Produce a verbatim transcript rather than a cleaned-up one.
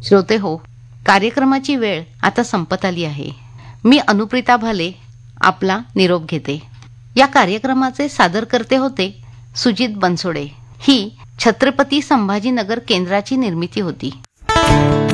श्रोते हो, कार्यक्रमाची वेळ आता संपत आली आहे. मी अनुप्रिता भाले आपला निरोप घेते. या कार्यक्रमाचे सादरकर्ते होते सुजित बनसोडे. ही छत्रपती संभाजीनगर केंद्राची निर्मिती होती.